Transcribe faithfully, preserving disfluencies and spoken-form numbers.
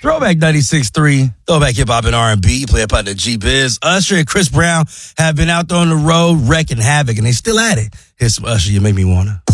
Throwback ninety-six point three, Throwback Hip Hop and R and B, play up under G-Biz. Usher and Chris Brown have been out there on the road wrecking havoc, and they still at it. Here's some Usher, You Make Me Wanna.